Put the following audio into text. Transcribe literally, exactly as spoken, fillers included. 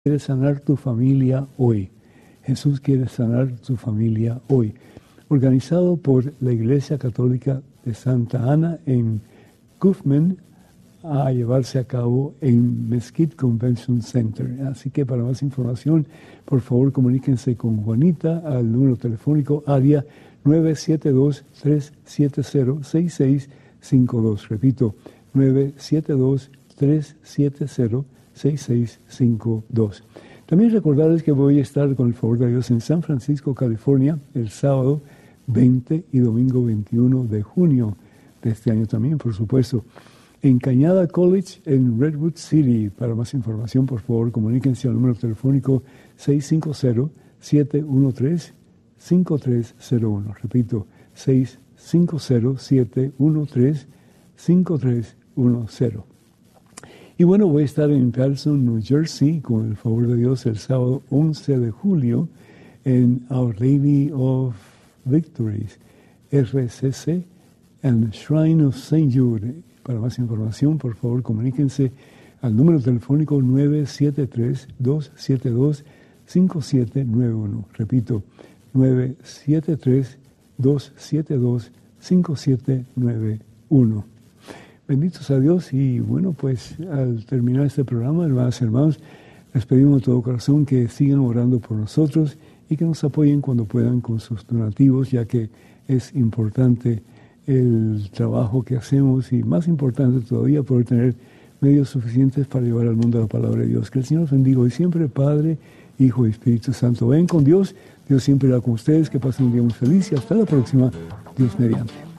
quiere sanar tu familia hoy. Jesús quiere sanar tu familia hoy. Organizado por la Iglesia Católica de Santa Ana en Kaufman, a llevarse a cabo en Mesquite Convention Center. Así que para más información, por favor, comuníquense con Juanita al número telefónico área nueve siete dos, tres siete cero, seis seis cinco dos. Repito, nueve siete dos, tres siete cero, seis seis cinco dos. También recordarles que voy a estar, con el favor de Dios, en San Francisco, California, el sábado veinte y domingo veintiuno de junio de este año también, por supuesto. En Cañada College, en Redwood City. Para más información, por favor, comuníquense al número telefónico seis cinco cero, siete uno tres, cinco tres cero uno. Repito, seis cinco cero, siete uno tres, cinco tres uno cero. Y bueno, voy a estar en Carson, New Jersey, con el favor de Dios, el sábado once de julio, en Our Lady of Victories, R C C, and Shrine of Saint Jude. Para más información, por favor, comuníquense al número telefónico nueve siete tres, dos siete dos, cinco siete nueve uno. Repito, nueve siete tres, dos siete dos, cinco siete nueve uno. Benditos a Dios. Y bueno, pues al terminar este programa, hermanas y hermanos, les pedimos de todo corazón que sigan orando por nosotros y que nos apoyen cuando puedan con sus donativos, ya que es importante el trabajo que hacemos y más importante todavía poder tener medios suficientes para llevar al mundo la palabra de Dios. Que el Señor los bendiga hoy siempre, Padre, Hijo y Espíritu Santo. Ven con Dios, Dios siempre irá con ustedes. Que pasen un día muy feliz y hasta la próxima, Dios mediante.